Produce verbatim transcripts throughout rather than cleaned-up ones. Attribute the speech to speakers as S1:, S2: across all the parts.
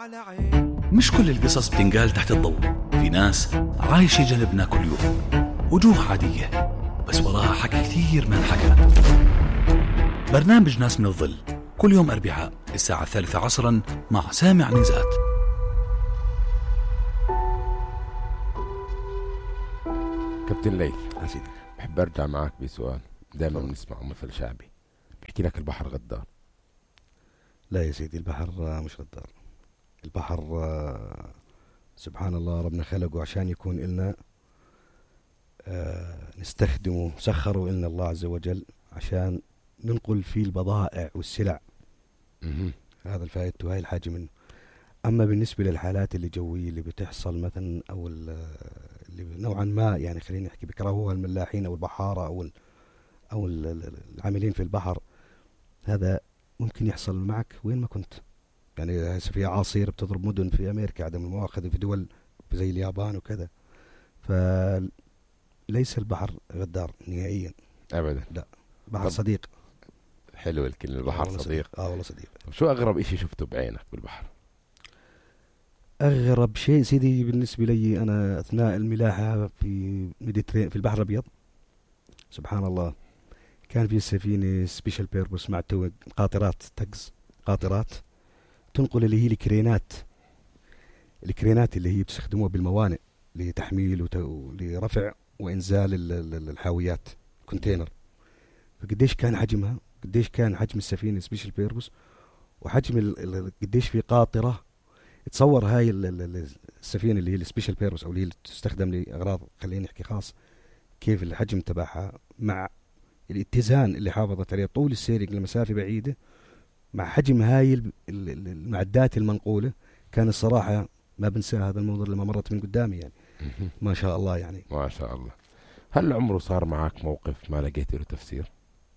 S1: مش كل القصص بتنقال تحت الضوء. في ناس عايشة جنبنا كل يوم، وجوه عادية بس وراها حكي كثير ما انحكى. برنامج ناس من الظل كل يوم أربعاء الساعة الثالثة عصرا مع سامع نزات.
S2: كابتن ليث، بحب أرجع معك بسؤال دائما بنسمعه مثل شعبي بحكي لك البحر غدار.
S3: لا يا سيدي، البحر مش غدار. البحر سبحان الله ربنا خلقه عشان يكون إلنا نستخدمه، سخره إلنا الله عز وجل عشان ننقل فيه البضائع والسلع.
S2: مه.
S3: هذا الفائدة وهي الحاجة منه. أما بالنسبة للحالات اللي جوية اللي بتحصل مثلا أو اللي نوعا ما يعني خلينا نحكي بكرهوها الملاحين أو البحارة أو ال أو ال العاملين في البحر، هذا ممكن يحصل معك وين ما كنت. يعني هسه في أعاصير بتضرب مدن في أمريكا عدم المؤاخذة، في دول زي اليابان وكذا. فليس البحر غدار نهائيا
S2: أبدا.
S3: لا، بحر صديق.
S2: حلو الكلمة، البحر صديق. صديق.
S3: اه والله صديق.
S2: شو أغرب إشي شفته بعينك بالبحر؟
S3: أغرب شيء سيدي بالنسبة لي أنا أثناء الملاحة في ميديترين في البحر الأبيض، سبحان الله كان في سفينة سبيشال بيربوس مع قاطرات تقز، قاطرات تنقل اللي هي الكرينات الكرينات اللي هي بتستخدموها بالموانئ لتحميل ولرفع وإنزال الحاويات كونتينر. فقديش كان حجمها، قديش كان حجم السفينة سبيشال بيربوس، وحجم قديش في قاطرة. تصور هاي السفينة اللي هي السبيشال بيربوس أو اللي هي تستخدم لأغراض خلينا نحكي خاص، كيف الحجم تبعها مع الاتزان اللي حافظت عليه طول السير لمسافة بعيدة مع حجم هاي المعدات المنقولة. كان الصراحة ما بنسى هذا المنظر لما مرت من قدامي يعني. ما شاء الله يعني
S2: ما شاء الله. هل عمره صار معك موقف ما لقيت له تفسير؟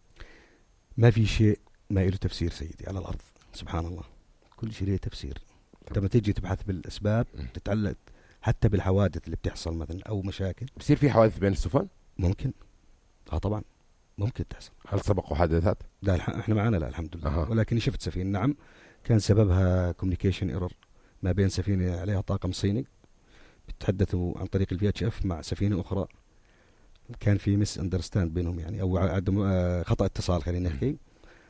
S3: ما في شيء ما له تفسير سيدي على الأرض، سبحان الله كل شيء له تفسير. لما تيجي تبحث بالأسباب تتعلق حتى بالحوادث اللي بتحصل مثلا أو مشاكل.
S2: بصير في حوادث بين السفن؟
S3: ممكن، اه طبعا ممكن تحصل.
S2: هل سبقوا حادثات؟
S3: لا احنا معانا لا الحمد لله.
S2: أه.
S3: ولكن شفت سفينة نعم كان سببها كوميونيكيشن ايرور ما بين سفينة عليها طاقم صيني بتحدثوا عن طريق الفي اتش اف مع سفينة أخرى، كان في مس اندرستاند بينهم يعني أو عدم خطأ اتصال خلينا نحكي،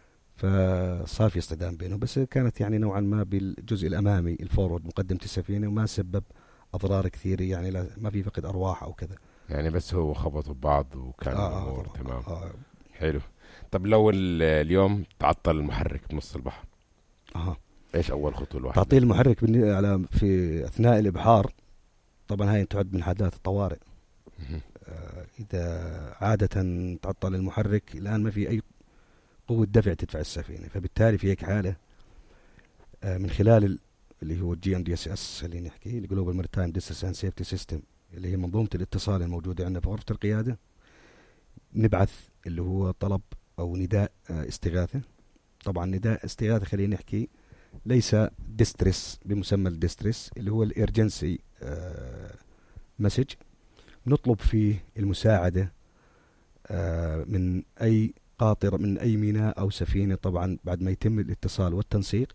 S3: فصار في اصطدام بينهم. بس كانت يعني نوعا ما بالجزء الأمامي الفورورد مقدمة السفينة وما سبب أضرار كثيرة يعني، لا ما في فقد أرواح أو كذا
S2: يعني، بس هو خبطوا ببعض وكان
S3: آه
S2: الأمور
S3: آه
S2: تمام.
S3: آه.
S2: حلو. طب لو اليوم تعطل المحرك بنص البحر،
S3: أها
S2: إيش أول خطوة الواحد؟
S3: تعطيل المحرك على في أثناء الإبحار طبعا هاي تعد من حالات الطوارئ. آه إذا عادة تعطل المحرك الآن ما في أي قوة دفع تدفع السفينة، فبالتالي في هيك حالة آه من خلال اللي هو الجي ام دي اس اس اللي نحكي الجلوبال ماريتايم ديستنس اند سيفتي سيستم اللي هي منظومة الاتصال الموجودة عندنا في غرفة القيادة، نبعث اللي هو طلب أو نداء آه استغاثة. طبعا نداء استغاثة خلينا نحكي ليس ديستريس بمسمى الديستريس اللي هو الارجنسي آه مسج، نطلب فيه المساعدة آه من أي قاطرة من أي ميناء أو سفينة. طبعا بعد ما يتم الاتصال والتنسيق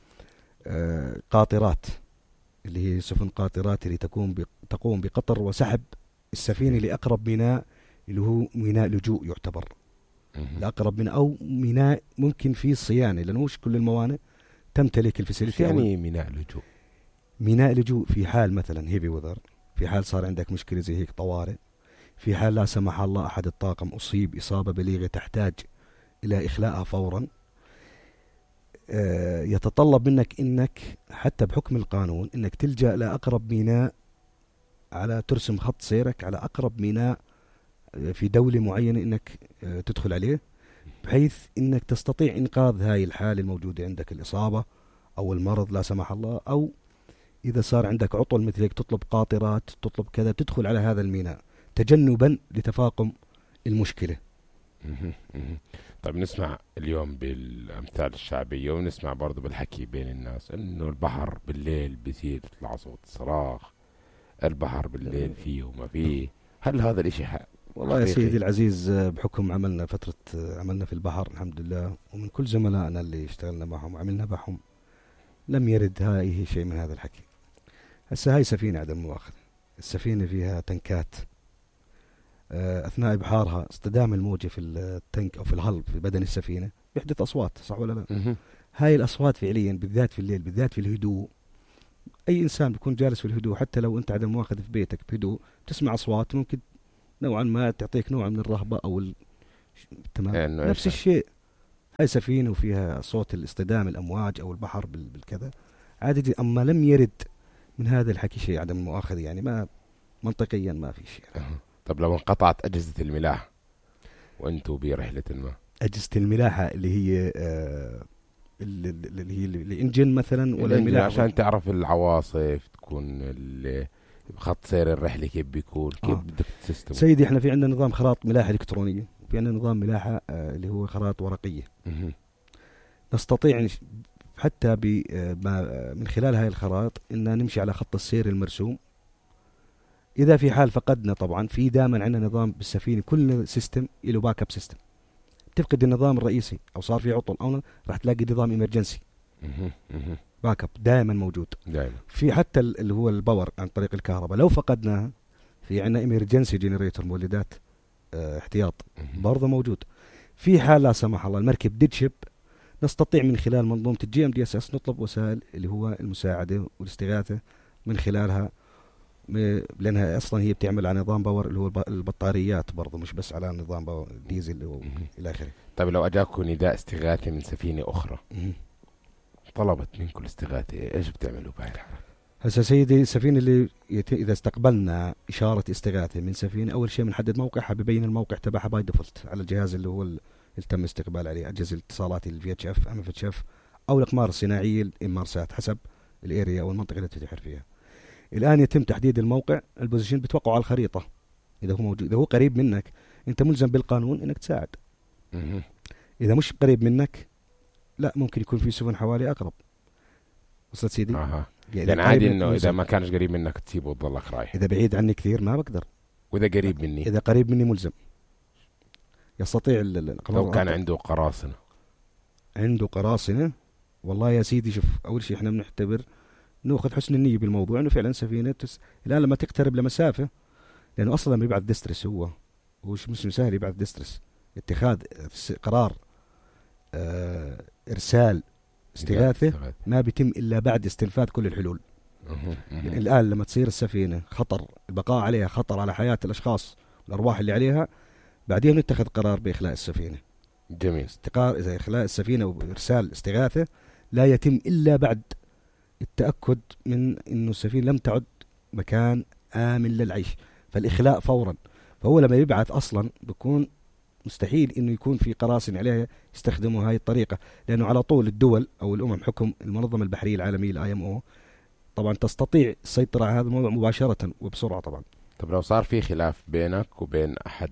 S3: آه قاطرات اللي هي سفن قاطرات اللي تقوم تقوم بقطر وسحب السفينة لأقرب ميناء اللي هو ميناء لجوء يعتبر لأقرب من أو ميناء ممكن فيه صيانة، لأنه مش كل الموانئ تمتلك الفاسيلتي.
S2: يعني ميناء لجوء،
S3: ميناء لجوء في حال مثلا هيفي وذر، في حال صار عندك مشكلة زي هيك طوارئ، في حال لا سمح الله أحد الطاقم أصيب إصابة بليغة تحتاج إلى إخلاءها فورا. آه يتطلب منك إنك حتى بحكم القانون إنك تلجأ لأقرب ميناء، على ترسم خط سيرك على أقرب ميناء في دولة معينة إنك آه تدخل عليه، بحيث إنك تستطيع إنقاذ هاي الحالة الموجودة عندك، الإصابة أو المرض لا سمح الله، أو إذا صار عندك عطل مثلك تطلب قاطرات تطلب كذا تدخل على هذا الميناء تجنبا لتفاقم المشكلة.
S2: طيب نسمع اليوم بالأمثال الشعبية ونسمع برضو بالحكي بين الناس إنه البحر بالليل بيصير يطلع صوت صراخ، البحر بالليل فيه وما فيه، هل هذا الاشي حق؟
S3: والله يا سيدي العزيز بحكم عملنا فترة عملنا في البحر الحمد لله، ومن كل زملائنا اللي اشتغلنا معهم وعملنا معهم لم يرد هاي شيء من هذا الحكي. هسه هاي سفينة عدم مؤاخذة، السفينة فيها تنكات، أثناء إبحارها اصطدام الموجة في التنك أو في الهل في بدن السفينة بيحدث أصوات، صح ولا لا؟ هاي الأصوات فعليا بالذات في الليل، بالذات في الهدوء، أي إنسان بيكون جالس في الهدوء حتى لو أنت عدم مؤاخذة في بيتك بهدوء تسمع أصوات ممكن نوعا ما تعطيك نوع من الرهبة أو ال... تمام. نفس الشيء هاي سفينة وفيها صوت الاصطدام الأمواج أو البحر بال... بالكذا عادي. أما لم يرد من هذا الحكي شيء عدم المؤاخذة، يعني ما منطقيا ما في شيء.
S2: أه. طب لو انقطعت أجهزة الملاحة وأنتوا برحلة ما؟
S3: أجهزة الملاحة اللي هي آه اللي هي الإنجن مثلا ولا الملاحة
S2: عشان تعرف العواصف تكون خط سير الرحلة كيف بيكون كيف
S3: آه.
S2: بدك تسيستم.
S3: سيدي احنا في عندنا نظام خراط ملاحة إلكترونية وفي عندنا نظام ملاحة آه اللي هو خراط ورقية.
S2: م-
S3: نستطيع حتى من خلال هاي الخراط إن نمشي على خط السير المرسوم. إذا في حال فقدنا طبعا في دائما عندنا نظام بالسفينة كل سيستم له باك اب سيستم، تفقد النظام الرئيسي أو صار في عطل أو راح تلاقي نظام إمرجنسي باك اب دائما موجود
S2: دائما.
S3: في حتى اللي هو الباور عن طريق الكهرباء لو فقدناها في عندنا إمرجنسي جنريتور مولدات اه احتياط برضه موجود. في حال لا سمح الله المركب ديد شيب نستطيع من خلال منظومة الجي ام دي اس اس نطلب وسائل اللي هو المساعدة والاستغاثة من خلالها، لأنها أصلا هي بتعمل على نظام باور اللي هو البطاريات برضه مش بس على نظام باور ديزل إلى آخره.
S2: طيب لو أجاكم نداء استغاثة من سفينة أخرى طلبت منكم الاستغاثة إيش بتعملوا بهاي الحالة؟
S3: هسا سيدي السفينة اللي يت... إذا استقبلنا إشارة استغاثة من سفينة أول شيء بنحدد موقعها، ببين الموقع تبعها باي ديفولت على الجهاز اللي هو اللي تم استقبال عليه، أجهزة الاتصالات الفي اتش اف ام اف اتش اف أو الأقمار الصناعية الإمارسات حسب الاريا أو المنطقة التي تحر فيها. الآن يتم تحديد الموقع، البوزيشن بتوقعه على الخريطة، إذا هو موجود إذا هو قريب منك أنت ملزم بالقانون إنك تساعد. إذا مش قريب منك لا ممكن يكون في سفن حوالي أقرب. وصلت سيدي؟
S2: أها. يعني عادي إنه إذا ما كانش قريب منك تسيبه وتضلك رايح.
S3: إذا بعيد عني كثير ما بقدر.
S2: وإذا قريب مني؟
S3: إذا قريب مني ملزم. يستطيع
S2: لو كان عنده قراصنة.
S3: عنده قراصنة والله يا سيدي شوف أول شيء إحنا بنعتبر نأخذ حسن النية بالموضوع إنه فعلا سفينة تس... الآن لما تقترب لمسافة لأنه أصلا لما يبعث ديسترس هو هو مش سهل يبعث ديسترس اتخاذ قرار آه إرسال استغاثة ما بيتم إلا بعد استنفاذ كل الحلول. يعني الآن لما تصير السفينة خطر البقاء عليها خطر على حياة الأشخاص الأرواح اللي عليها بعدين نتخذ قرار بإخلاء السفينة.
S2: جميل.
S3: استقرار إذا إخلاء السفينة وإرسال استغاثة لا يتم إلا بعد التأكد من إنه السفينة لم تعد مكان آمن للعيش، فالإخلاء فورا. فهو لما يبعث أصلا بيكون مستحيل إنه يكون في قراصنة عليها يستخدموا هاي الطريقة، لأنه على طول الدول أو الأمم حكم المنظمة البحرية العالمية الآي إم أو طبعا تستطيع السيطرة على هذا الموضوع مباشرة وبسرعة طبعا.
S2: طب لو صار في خلاف بينك وبين أحد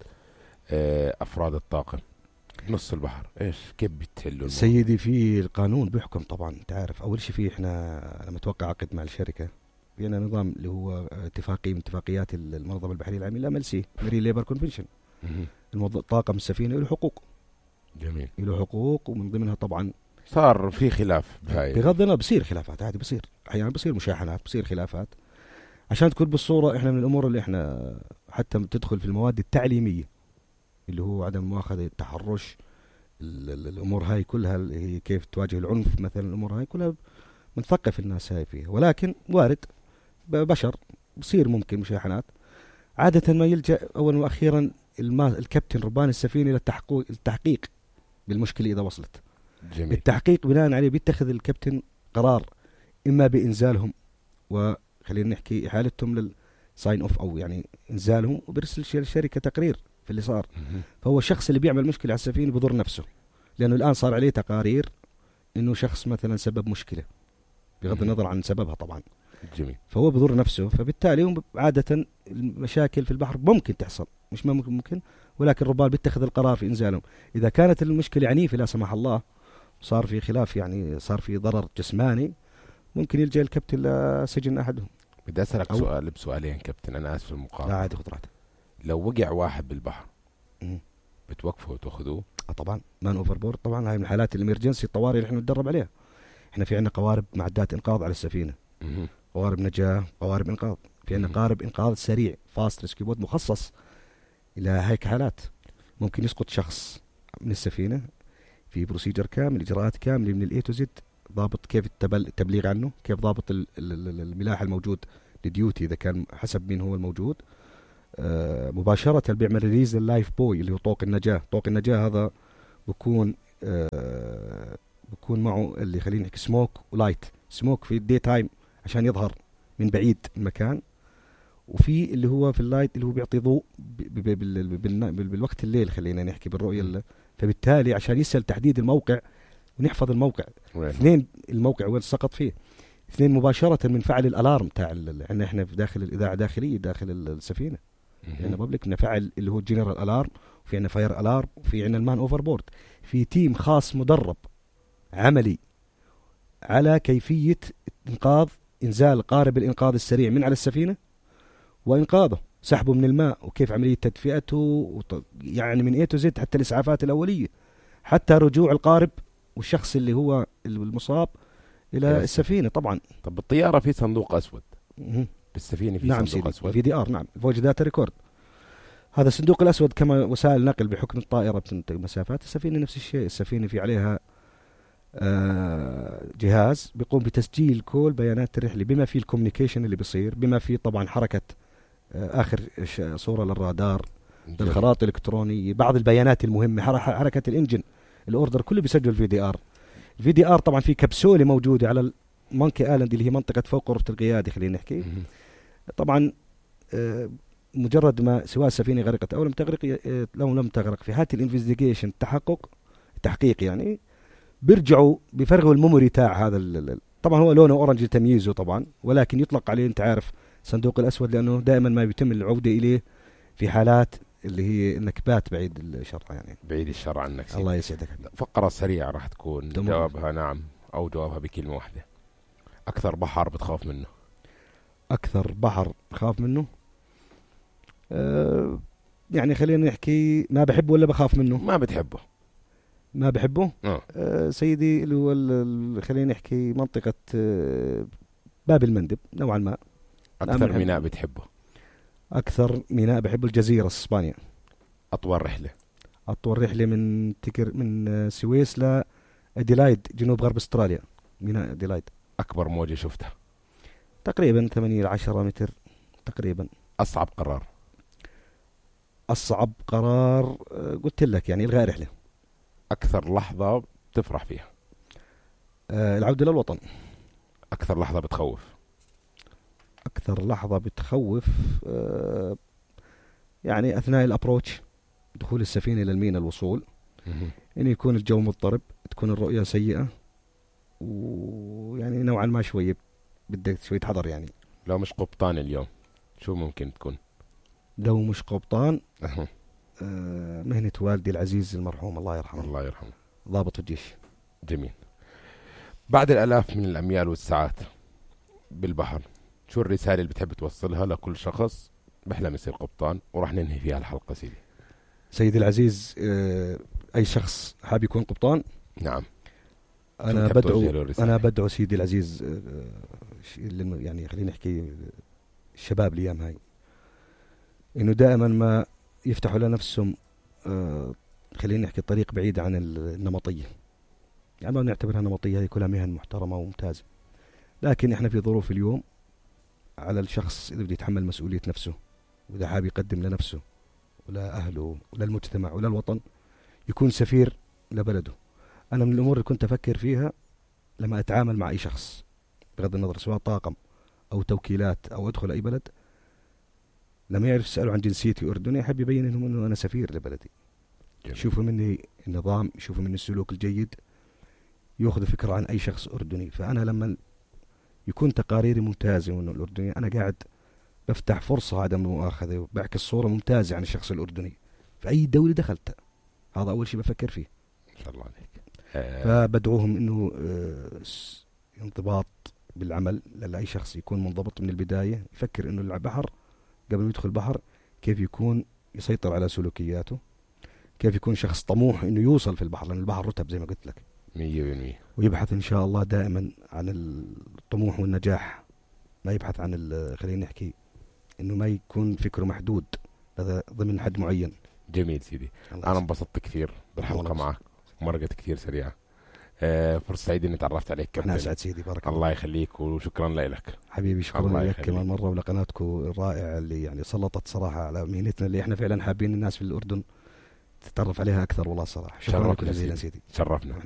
S2: أفراد الطاقم نص البحر إيش كيف بتحلوا؟
S3: سيدي في القانون بيحكم طبعا أنت عارف. أول شيء في إحنا لما توقع عقد مع الشركة فينا نظام اللي هو اتفاقية من اتفاقيات المنظمة البحرية العالمية الام ال سي مارين ليبر كونفنشن. الطاقم السفينة له حقوق.
S2: جميل.
S3: له حقوق ومن ضمنها طبعا
S2: صار في خلاف بهاي
S3: بغض النظر بصير خلافات عادي، بصير أحيانا بصير مشاحنات بصير خلافات. عشان تكون بالصورة إحنا من الأمور اللي إحنا حتى تدخل في المواد التعليمية اللي هو عدم مؤاخذة التحرش الأمور هاي كلها اللي هي كيف تواجه العنف مثلا الأمور هاي كلها بنثقف الناس هاي فيها. ولكن وارد بشر بصير ممكن مشاحنات عادة ما يلجأ أولا وأخيرا الكابتن ربان السفينة للتحقيق التحقيق بالمشكلة إذا وصلت.
S2: جميل.
S3: التحقيق بناء عليه بيتخذ الكابتن قرار إما بإنزالهم وخلينا نحكي إحالتهم للساين أوف أو يعني إنزالهم وبرسل الشركة تقرير في اللي صار. فهو الشخص اللي بيعمل مشكلة على السفينة بضر نفسه لأنه الآن صار عليه تقارير إنه شخص مثلا سبب مشكلة بغض النظر عن سببها طبعا.
S2: جميل.
S3: فهو بضر نفسه. فبالتالي عادة المشاكل في البحر ممكن تحصل مش ما ممكن ممكن ولكن ربما بيتخذ القرار في إنزالهم. إذا كانت المشكلة عنيفة لا سمح الله صار في خلاف يعني صار في ضرر جسماني ممكن يلجأ الكابتن لسجن أحدهم.
S2: بدي أسألك سؤال بسؤالين كابتن أنا آسف المقاطعة.
S3: لا عادي خذ راحتك.
S2: لو وقع واحد بالبحر
S3: م-
S2: بتوقفه وتأخذوه؟
S3: آه طبعا مان اوفر بورد طبعا. هاي من حالات الامرجنسي الطوارئ اللي احنا نتدرب عليها. احنا في عندنا قوارب معدات انقاذ على السفينه،
S2: مهم.
S3: قوارب نجاه، قوارب انقاذ. في عندنا
S2: مهم.
S3: قارب انقاذ سريع فاست ريسكيو بوت مخصص الى هيك حالات. ممكن يسقط شخص من السفينه، في بروسيجر كامل، اجراءات كامله من الاي تو زد، ضابط كيف التبل- التبليغ عنه، كيف ضابط ال- ال- ال- الملاح الموجود لديوتي اذا كان حسب مين هو الموجود. آه مباشره بيعمل ريليز لللايف بوي اللي هو طوق النجاه. طوق النجاه هذا بكون آه بكون معه اللي خلينا نحكي سموك ولايت. سموك في الدي تايم عشان يظهر من بعيد المكان، وفي اللي هو في اللايت اللي هو بيعطي ضوء ب- ب- بال- بال- بال- بالوقت الليل خلينا نحكي بالرؤيه ال- فبالتالي عشان يسهل تحديد الموقع ونحفظ الموقع.
S2: وين؟
S3: اثنين، الموقع وين سقط فيه. اثنين، مباشره من فعل الالارم تاع ال- عندنا احنا في داخل الاذاعه داخليه داخل ال- السفينه.
S2: مهم.
S3: عندنا بابليك نفعل اللي هو الجنرال الارم، وفي عندنا فاير الارم، وفي عندنا المان اوفر بورد. في تيم خاص مدرب عملي على كيفيه انقاذ انزال قارب الانقاذ السريع من على السفينه وانقاذه، سحبه من الماء، وكيف عمليه تدفئته وط... يعني من اي تو زد حتى الاسعافات الاوليه، حتى رجوع القارب والشخص اللي هو المصاب الى
S2: إلى
S3: السفينه طبعا.
S2: طب بالطياره في صندوق اسود،
S3: مهم.
S2: بالسفينه في
S3: نعم
S2: صندوق
S3: سيدي،
S2: اسود.
S3: في دي ار. نعم، فويج داتا ريكورد. هذا الصندوق الاسود كما وسائل نقل بحكم الطائره بتنتقل مسافات، السفينه نفس الشيء. السفينه في عليها آه جهاز بيقوم بتسجيل كل بيانات الرحله، بما فيه الكوميونيكيشن اللي بيصير، بما فيه طبعا حركه آه اخر ش- صوره للرادار،
S2: جميل.
S3: للخرائط الالكترونيه، بعض البيانات المهمه، حر- حركه الانجن، الاوردر كله بيسجل في دي ار. الفي دي ار طبعا في كبسوله موجوده على المونكي ايلاند اللي هي منطقه فوق غرفه القياده خلينا نحكي.
S2: مهم.
S3: طبعا آه، مجرد ما سواء السفينه غرقت او لم تغرق، آه، لو لم تغرق في حاله الانفستيجيشن التحقق التحقيق يعني بيرجعوا بيفرغوا الميموري تاع هذا ال- ال- طبعا هو لونه اورنج لتمييزه طبعا، ولكن يطلق عليه انت عارف صندوق الاسود لانه دائما ما بيتم العوده اليه في حالات اللي هي النكبات بعيد الشر يعني.
S2: بعيد الشر عنك سيدي.
S3: الله يسعدك.
S2: فقرة سريعة راح تكون
S3: تمام.
S2: جوابها نعم أو جوابها بكلمة واحدة. أكثر بحر بتخاف منه؟
S3: اكثر بحر بخاف منه أه يعني خلينا نحكي ما بحبه ولا بخاف منه.
S2: ما بتحبه؟
S3: ما بحبه
S2: آه.
S3: أه سيدي اللي هو ال- ال- خلينا نحكي منطقة أه باب المندب نوعا ما.
S2: أكثر
S3: بحب-
S2: ميناء بتحبه؟
S3: أكثر ميناء بحب الجزيرة إسبانيا.
S2: أطول رحلة؟
S3: أطول رحلة من تكر من آه، سويس لأديلايد جنوب غرب أستراليا، ميناء أديلايد.
S2: أكبر موجة شفتها؟
S3: تقريبا ثمانية إلى عشرة متر تقريبا.
S2: أصعب قرار؟
S3: أصعب قرار آه، قلت لك يعني إلغاء رحلة.
S2: أكثر لحظة بتفرح فيها؟
S3: أه العودة للوطن.
S2: أكثر لحظة بتخوف؟
S3: أكثر لحظة بتخوف أه يعني أثناء الأبروتش، دخول السفينة إلى الميناء، الوصول،
S2: مهم.
S3: إنه يكون الجو مضطرب، تكون الرؤية سيئة، ويعني نوعا ما شوية بدك شوية حذر يعني.
S2: لو مش قبطان اليوم شو ممكن تكون؟
S3: لو مش قبطان
S2: أها.
S3: آه مهنة والدي العزيز المرحوم الله يرحمه،
S2: الله يرحمه.
S3: ضابط الجيش.
S2: جميل. بعد الآلاف من الأميال والساعات بالبحر، شو الرسالة اللي بتحب توصلها لكل شخص بحلم يصير قبطان؟ وراح ننهي فيها الحلقة سيدي.
S3: سيدي العزيز، آه أي شخص حاب يكون قبطان،
S2: نعم.
S3: أنا
S2: بتحب توجه له
S3: بدعو
S2: رسالة؟
S3: أنا بدعو سيدي العزيز آه ش- اللي يعني خلينا نحكي الشباب الأيام هاي، إنه دائما ما يفتحوا لنفسهم آه خلينا نحكي طريق بعيد عن النمطية. يعني ما نعتبرها نمطية، هي كلها مهن محترمة وممتازة، لكن احنا في ظروف اليوم على الشخص اللي بده يتحمل مسؤولية نفسه، وإذا حاب يقدم لنفسه ولأهله وللمجتمع وللوطن، يكون سفير لبلده. أنا من الأمور اللي كنت أفكر فيها لما أتعامل مع أي شخص بغض النظر سواء طاقم أو توكيلات أو أدخل أي بلد، لما يعرف يسأله عن جنسيتي أردني، أحب يبين إنه إنه أنا سفير لبلدي.
S2: جميل.
S3: يشوفوا مني النظام، يشوفوا مني السلوك الجيد، يأخذوا فكرة عن أي شخص أردني. فأنا لما يكون تقاريري ممتازة وإنه الأردني، أنا قاعد بفتح فرصة عدم المؤاخذة وبعكس صورة ممتازة عن الشخص الأردني في أي دولة دخلتها. هذا أول شيء بفكر فيه.
S2: إن شاء الله عليك. آه.
S3: فبدعوهم إنه آه، س- انضباط بالعمل، لأي شخص يكون منضبط من البداية، يفكر إنه البحر قبل ما يدخل البحر كيف يكون يسيطر على سلوكياته، كيف يكون شخص طموح إنه يوصل في البحر، لأن البحر رتب زي ما قلت لك.
S2: مية بالمية.
S3: ويبحث إن شاء الله دائما عن الطموح والنجاح، ما يبحث عن خلينا نحكي إنه ما يكون فكره محدود هذا ضمن حد معين.
S2: جميل سيدي، أنا انبسطت كثير بالحلقة معك، مرقت كثير سريعة. آه فرصة سعيدة إني تعرفت عليك كابتن.
S3: أنا أسعد سيدي، بارك الله.
S2: الله يخليك وشكرا لك
S3: حبيبي. شكرا لك كمان مرة ولقناتكم الرائعة اللي يعني سلطت صراحة على مهنتنا اللي إحنا فعلا حابين الناس في الأردن تتعرف عليها أكثر. والله صراحة شكرا لك جزيلا سيدي،
S2: شرفنا.